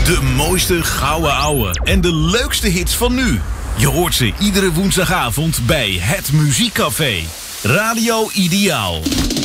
De mooiste gouden ouwe en de leukste hits van nu. Je hoort ze iedere woensdagavond bij Het Muziekcafé. Radio Ideaal.